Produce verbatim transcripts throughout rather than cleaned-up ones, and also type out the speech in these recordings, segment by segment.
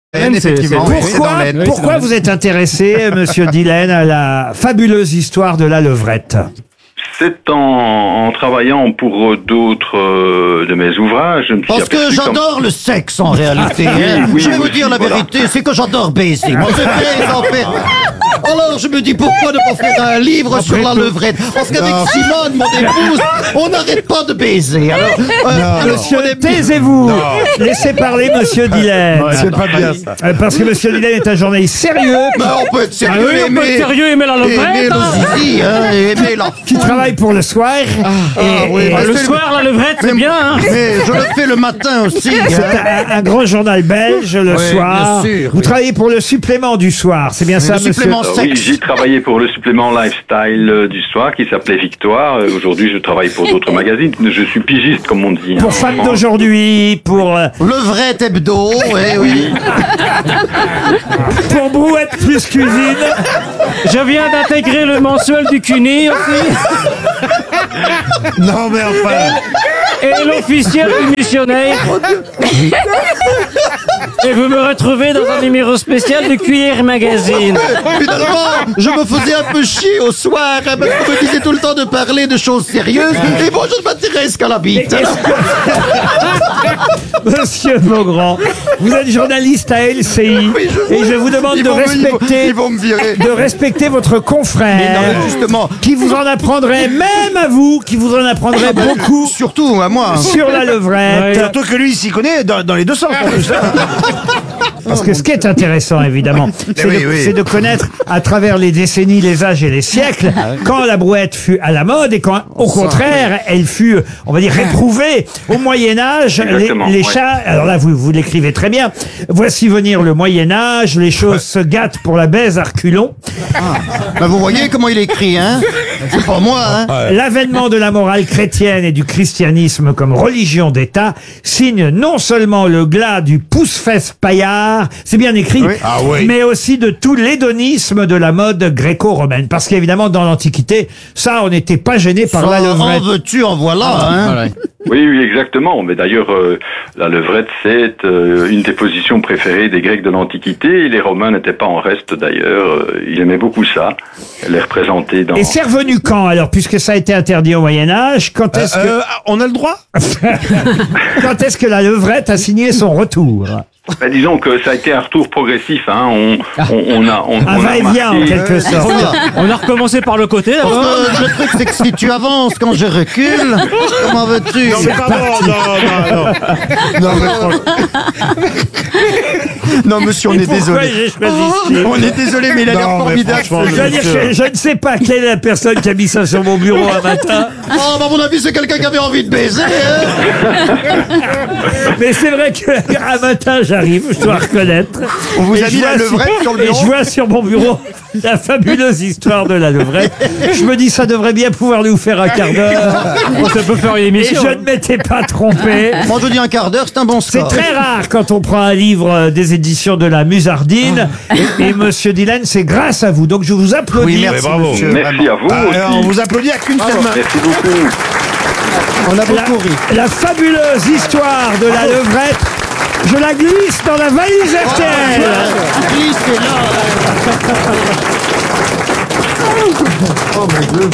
Effectivement, oui, c'est Pourquoi, dans l'aine. pourquoi vous êtes intéressé, monsieur Dylan, à la fabuleuse histoire de la levrette? C'est en, en travaillant pour d'autres euh, de mes ouvrages. Je me suis Parce que aperçu j'adore comme- le sexe en réalité. hein. oui, je vais vous oui, dire la voilà. vérité, c'est que j'adore baiser. Moi, c'est très en fait. Alors je me dis pourquoi ne pas faire un livre sur la levrette? Parce qu'avec Non. Simone, mon épouse, on n'arrête pas de baiser. Alors, euh, Monsieur, on est- taisez-vous. Laissez parler monsieur Dylan. C'est pas bien ça. Euh, Parce que monsieur Dylan est un journaliste sérieux Mais on peut être sérieux, oui, on peut aimer, être sérieux, aimer la aimer levrette. hein. le zizi, hein, et aimer la... qui travaille pour le soir. et, oui, et bah, Le c'est- soir, la levrette, c'est bien. Hein. Mais je le fais le matin aussi. c'est hein. un, un grand journal belge le Oui, soir. bien sûr, Vous oui. travaillez pour le supplément du soir, c'est bien ça, le monsieur? supplément Euh, oui, sexe. j'ai travaillé pour le supplément lifestyle euh, du soir qui s'appelait Victoire. Euh, Aujourd'hui, je travaille pour d'autres magazines. Je suis pigiste, comme on dit. Pour hein, Femmes vraiment. d'aujourd'hui, pour euh, Levrette hebdo, oui, oui. pour Brouette plus cuisine. Je viens d'intégrer le mensuel du C U N I aussi. Non mais enfin. Et l'officiel du missionnaire. Et vous me retrouvez dans un numéro spécial du Cuillère Magazine. Finalement, je me faisais un peu chier au soir, hein, parce qu'on me disait tout le temps de parler de choses sérieuses, et moi je ne m'intéresse qu'à la bite. Alors, Monsieur Beaugrand, vous êtes journaliste à L C I Oui, je- et je vous demande ils de vont me- ils vont- respecter, ils vont me virer. de respecter votre Mais confrère, non, mais justement, qui vous en apprendrait, même à vous, qui vous en apprendrait beaucoup surtout à moi. hein. sur la levrette. Surtout que lui il s'y connaît dans, dans les deux sens. en plus. Parce que ce qui est intéressant, évidemment, c'est oui, de, oui. c'est de connaître à travers les décennies, les âges et les siècles, quand la brouette fut à la mode et quand, au contraire, elle fut, on va dire, réprouvée. Au Moyen-Âge, les, Exactement, les ouais. chats, alors là, vous, vous l'écrivez très bien, voici venir le Moyen-Âge, les choses se gâtent pour la baise à reculons. Ben, vous voyez comment il écrit, hein? C'est pas moi, hein? L'avènement de la morale chrétienne et du christianisme comme religion d'État signe non seulement le glas du pouce-fesse paillard, c'est bien écrit, Oui. Ah oui. mais aussi de tout l'hédonisme de la mode gréco-romaine. Parce qu'évidemment, dans l'Antiquité, ça, on n'était pas gêné par la En levrette. veux-tu, en voilà, hein? Oui, oui, exactement. Mais d'ailleurs, euh, la levrette, c'est euh, une des positions préférées des Grecs de l'Antiquité. Et les Romains n'étaient pas en reste, d'ailleurs. Euh, ils aimaient beaucoup ça. Elle est représentée dans... Et c'est revenu quand, alors, puisque ça a été interdit au Moyen-Âge, quand est-ce que, Euh, on a le droit. quand est-ce que la levrette a signé son retour? Ben, disons que ça a été un retour progressif. Hein. On, on, on a, on, Un on a va-et-vient, en remarqué- quelque sorte. On a recommencé par le côté Parce d'abord. que le truc, c'est que si tu avances quand je recule, comment veux-tu? Non mais pas bon. Non non non. Non mais franchement. Non, monsieur, on est Pourquoi désolé. j'ai choisi ce film? On est désolé, mais il a l'air Non, mais formidable. franchement, Je, veux dire, je, je ne sais pas quelle est la personne qui a mis ça sur mon bureau un matin, Oh, bah, à mon avis, c'est quelqu'un qui avait envie de baiser, hein? mais c'est vrai qu'un matin j'arrive, je dois reconnaître. On vous Et a je mis vois la levrette sur le Et bureau? je vois sur mon bureau la fabuleuse histoire de la levrette. Je me dis, ça devrait bien pouvoir nous faire un quart d'heure. Ça peut faire une Et émission. je ne m'étais pas trompé. Moi, je dis un quart d'heure, c'est un bon C'est score. très rare quand on prend un livre euh, des éditions de la Musardine. Et, et Monsieur Dylan, c'est grâce à vous. Donc je vous applaudis. Oui, merci, bravo. monsieur. Merci à vous Ah, aussi. alors, on vous applaudit avec une seule main. Merci beaucoup. On a La, beaucoup ri. la fabuleuse histoire de la levrette. Je la glisse dans la valise R T L. Glisse, c'est là. Oh, mon Dieu.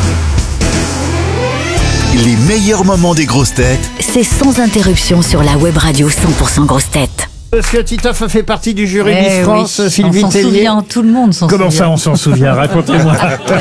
Les meilleurs moments des grosses têtes C'est sans interruption sur la web radio cent pour cent grosses têtes. Monsieur Titoff fait partie du jury Eh Miss oui, France, on Sylvie s'en Tellier. souvient, tout le monde s'en Comment souvient. ça, on s'en souvient? Racontez-moi.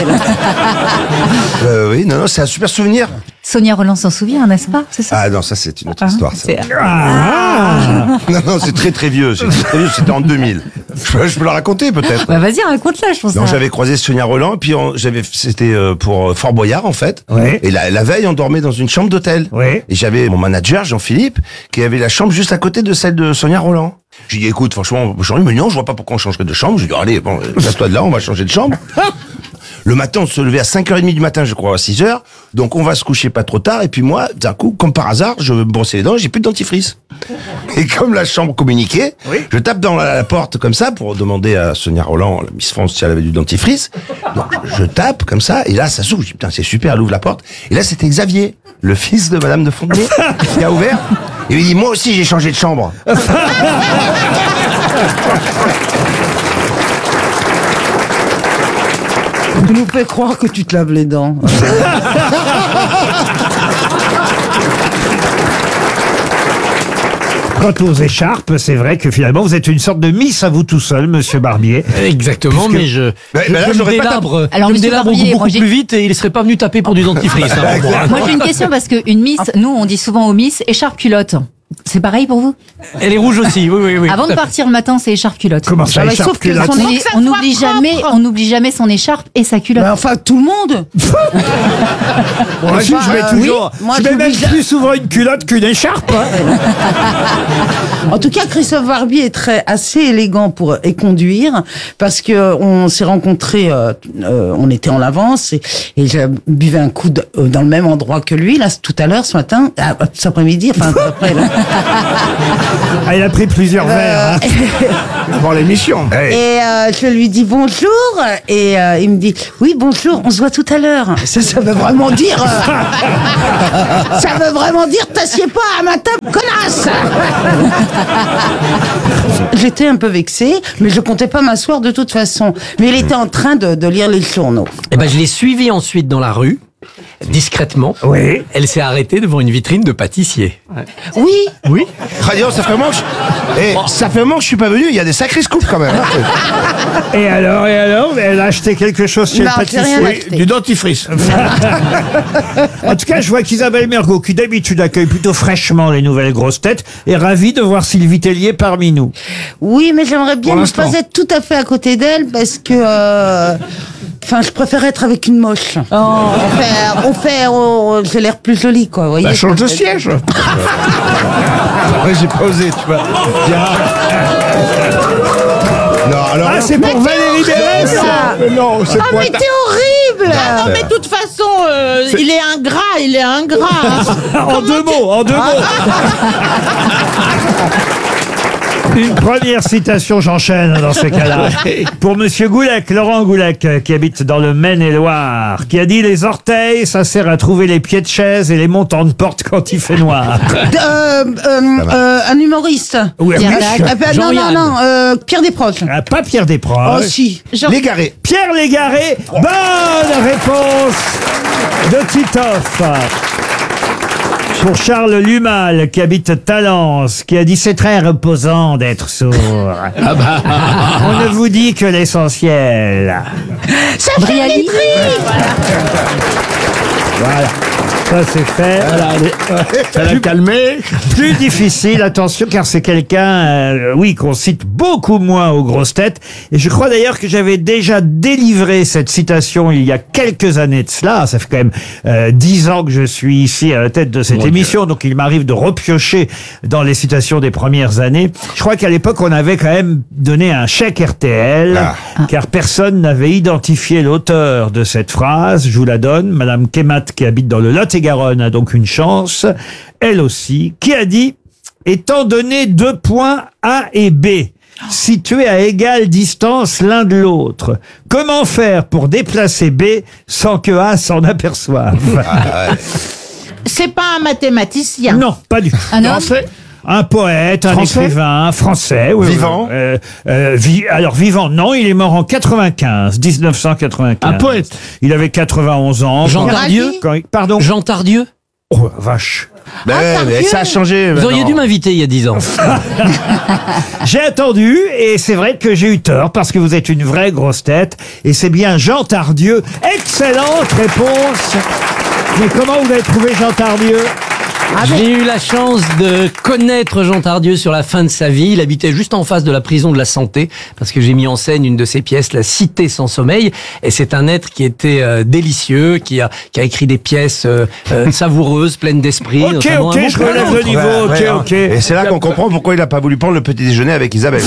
Euh, oui, non, non, c'est un super souvenir. Sonia Roland s'en souvient, n'est-ce pas? C'est ça? Ah non, ça c'est une autre Ah, histoire. Ça. c'est- Ah. Non, non, c'est très très vieux. C'est très vieux. C'était en deux mille. Je peux, je peux la raconter peut-être. Bah vas-y, raconte-la, je pense. Donc ça- j'avais croisé Sonia Roland, et puis on- j'avais, c'était euh, pour euh, Fort Boyard en fait. Ouais. Et la, la veille, on dormait dans une chambre d'hôtel. Ouais. Et j'avais mon manager Jean-Philippe qui avait la chambre juste à côté de celle de Sonia Roland. J'ai dit écoute, franchement, Jean-Louis me dit non, je vois pas pourquoi on changerait de chambre. J'ai dit allez, bon, passe-toi de là, on va changer de chambre. Le matin, on se levait à cinq heures trente du matin, je crois, à six heures. Donc, on va se coucher pas trop tard. Et puis moi, d'un coup, comme par hasard, je me brossais les dents et j'ai plus de dentifrice. Et comme la chambre communiquait, Oui. je tape dans la, la porte comme ça pour demander à Sonia Roland, la Miss France, si elle avait du dentifrice. Donc, je tape comme ça et là, ça s'ouvre. Je dis, putain, c'est super, elle ouvre la porte. Et là, c'était Xavier, le fils de Madame de Fontenay, qui a ouvert. Et il dit, moi aussi, j'ai changé de chambre. Tu nous fais croire que tu te laves les dents. Quant aux écharpes, c'est vrai que finalement, vous êtes une sorte de Miss à vous tout seul, monsieur Barbier. Exactement, Puisque- mais je, Mais- je, mais là, je me j'aurais pas délabre, Alors, je me monsieur délabre Barbier, beaucoup moi, j'ai- plus vite et il ne serait pas venu taper pour du dentifrice. hein, pour moi, hein. Moi j'ai une question parce qu'une Miss, nous on dit souvent aux Miss écharpe culotte. C'est pareil pour vous? Elle est rouge aussi, oui, oui, oui. Avant tout de à fait. partir le matin, c'est écharpe culotte. Comment ça, Ah bah, écharpe sauf que culotte son- On Faut est- que ça on soit n'oublie propre. jamais, on n'oublie jamais son écharpe et sa culotte. Mais enfin, tout le monde. Moi, je, je mets euh, toujours. oui, moi, je mets même j'oublie- plus souvent une culotte qu'une écharpe. hein. En tout cas, Christophe Barbier est très assez élégant pour et conduire parce que on s'est rencontrés, euh, euh, on était en avance et, et je buvais un coup de- euh, dans le même endroit que lui là tout à l'heure ce matin, ah, cet après-midi, enfin après là. Ah, il a pris plusieurs verres. hein. Avant l'émission. Hey. Et euh, je lui dis bonjour et euh, il me dit oui bonjour, on se voit tout à l'heure. Ça, ça veut vraiment dire, euh, ça veut vraiment dire t'assieds pas à ma table, connasse. J'étais un peu vexée, mais je comptais pas m'asseoir de toute façon. Mais il était en train de, de lire les journaux. Eh ben, je l'ai suivie ensuite dans la rue, discrètement. Oui. Elle s'est arrêtée devant une vitrine de pâtissier. Oui. Oui. Radio, ça fait un moment que je... Eh, ça fait un moment que je suis pas venu, il y a des sacrés scoops quand même. hein. Et alors, et alors, elle a acheté quelque chose chez Non, le j'ai pâtissier. rien acheté. Du dentifrice. En tout cas, je vois qu'Isabelle Mergo, qui d'habitude accueille plutôt fraîchement les nouvelles grosses têtes, est ravie de voir Sylvie Tellier parmi nous. Oui, mais j'aimerais bien Pour ne l'instant. pas être tout à fait à côté d'elle parce que. euh, Enfin, je préfère être avec une moche. On fait, on fait, on- j'ai l'air plus jolie, quoi. Vous voyez. Bah, change de siège. Ouais, j'ai pas osé, tu vois. Non, alors. Ah, c'est pour Valérie Mérès Mais non, c'est Ah, quoi mais t'es horrible. Non, mais de toute façon, euh, il est ingrat, il est ingrat. hein. En deux mots, en deux mots. Une première citation, j'enchaîne dans ces cas-là. Pour Monsieur Goulec, Laurent Goulec, euh, qui habite dans le Maine-et-Loire, qui a dit les orteils, ça sert à trouver les pieds de chaise et les montants de porte quand il fait noir. Euh, euh, euh, un humoriste. Oui, Pierre oui. Dac. Ah, ben, non, non, Jean-Yann. non, euh, Pierre Desproges. Ah, pas Pierre Desproges. Oh, si. Légaré. Pierre Légaré. Bonne réponse de Titoff. Pour Charles Lumal, qui habite Talence, qui a dit c'est très reposant d'être sourd. On ne vous dit que l'essentiel. Brialy. Voilà. Ça, c'est fait. Ça l'a calmé. Plus difficile, attention, car c'est quelqu'un, euh, oui, qu'on cite beaucoup moins aux grosses têtes. Et je crois d'ailleurs que j'avais déjà délivré cette citation il y a quelques années de cela. Ça fait quand même euh, dix ans que je suis ici à la tête de cette émission, donc il m'arrive de repiocher dans les citations des premières années. Je crois qu'à l'époque, on avait quand même donné un chèque R T L, Ah. car personne n'avait identifié l'auteur de cette phrase. Je vous la donne. Madame Kemat, qui habite dans le Lot-et-Garonne, a donc une chance, elle aussi, qui a dit « Étant donné deux points A et B, situés à égale distance l'un de l'autre, comment faire pour déplacer B sans que A s'en aperçoive ?» C'est pas un mathématicien. Non, pas du tout. Un homme. Français. Un poète, un Français écrivain, un français. oui, Vivant. oui, euh, euh, vi- alors vivant, non, il est mort en quatre-vingt-quinze, dix-neuf cent quatre-vingt-quinze. Un poète. Il avait quatre-vingt-onze ans. Jean quand- Tardieu. quand il- Pardon. Jean Tardieu. Oh, vache. Ben, mais ça a changé. Vous auriez maintenant. dû m'inviter il y a dix ans. J'ai attendu et c'est vrai que j'ai eu tort parce que vous êtes une vraie grosse tête et c'est bien Jean Tardieu. Excellente réponse. Mais comment vous avez trouvé Jean Tardieu? J'ai eu la chance de connaître Jean Tardieu sur la fin de sa vie. Il habitait juste en face de la prison de la Santé, parce que j'ai mis en scène une de ses pièces, La Cité sans sommeil. Et c'est un être qui était euh, délicieux, qui a, qui a écrit des pièces euh, euh, savoureuses, pleines d'esprit. Ok, notamment ok, un je bon relève plan. le niveau, Ouais, ok, ouais, ok. Et c'est là qu'on comprend pourquoi il a pas voulu prendre le petit déjeuner avec Isabelle.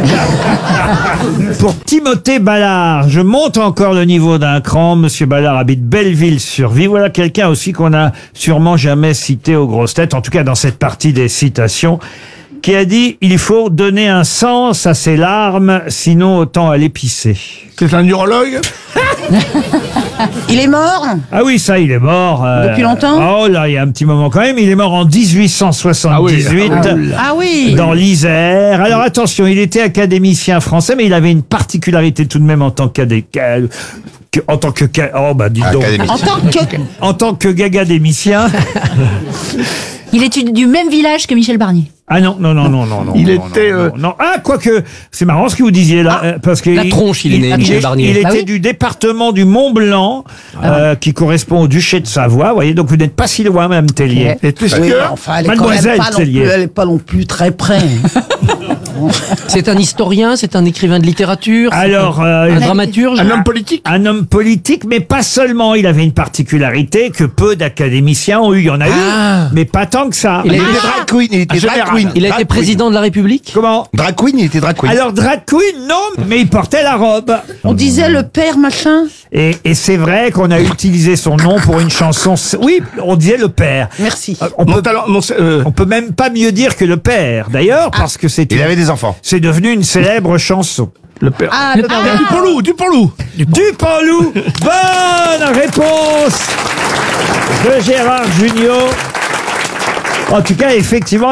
Pour Timothée Ballard, je monte encore le niveau d'un cran. Monsieur Ballard habite Belleville-sur-Vie. Voilà quelqu'un aussi qu'on a sûrement jamais cité aux grosses têtes, en tout cas dans cette partie des citations, qui a dit « Il faut donner un sens à ses larmes, sinon autant aller pisser ». C'est un urologue. Il est mort? Ah oui, ça, il est mort. euh, Depuis longtemps? Oh là, il y a un petit moment quand même. Il est mort en dix-huit cent soixante-dix-huit. Ah oui. Dans l'Isère. Alors attention, il était académicien français, mais il avait une particularité tout de même en tant qu'académicien. En tant que... ca- Oh bah dis donc. En tant que... En tant que gagadémicien. Il est du même village que Michel Barnier. Ah non, non, non, non, non, non. Il non, était, non, euh, non, non. Ah, quoique, c'est marrant ce que vous disiez là, euh, parce que... La tronche, il est né, Michel il- Barnier. Il Bah était oui. du département du Mont-Blanc, euh, qui correspond au duché de Savoie, vous voyez, donc vous n'êtes pas si loin, Mme Tellier. Et puisque... Oui, mais enfin, elle est quand Mademoiselle même pas non Tellier. plus, elle est pas non plus très près. C'est un historien, c'est un écrivain de littérature, c'est Alors, un, euh, un dramaturge. Un homme politique. Un homme politique, mais pas seulement. Il avait une particularité que peu d'académiciens ont eu. Il y en a Ah. eu, mais pas tant que ça. Il a Il été- était drag queen, il était Un drag général. queen. Il a Drag été queen. président de la République. Comment? Drag queen, il était drag queen. Alors, drag queen, non, mais il portait la robe. On disait le père machin. Et, et c'est vrai qu'on a utilisé son nom pour une chanson. Oui, on disait le père. Merci. Euh, On Mon peut, talent, mon, euh, on peut même pas mieux dire que le père, d'ailleurs, parce que c'est Il avait des enfants. c'est devenu une célèbre chanson. le père. Ah, le père. Du Panlou, du Panlou. Dupanloup. Bonne réponse de Gérard Junior. En tout cas, effectivement,